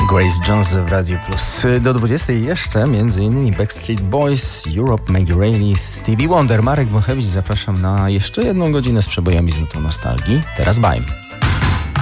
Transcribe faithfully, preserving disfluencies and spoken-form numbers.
Grace Jones w Radio Plus. Do dwudziestej jeszcze m.in. Backstreet Boys, Europe, Maggie Reilly, Stevie Wonder. Marek Wąchewicz, zapraszam na jeszcze jedną godzinę z przebojami z nutu nostalgii. Teraz bajm.